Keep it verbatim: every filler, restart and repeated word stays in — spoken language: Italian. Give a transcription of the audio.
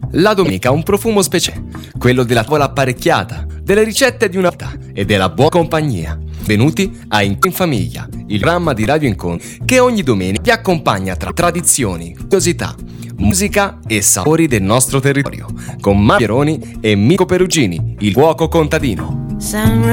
La domenica ha un profumo speciale, quello della tavola apparecchiata, delle ricette di una vita e della buona compagnia. Venuti a Incontri in Famiglia, il programma di Radio Incontri che ogni domenica vi accompagna tra tradizioni, curiosità, musica e sapori del nostro territorio, con Mario Pieroni e Mico Perugini, il cuoco contadino.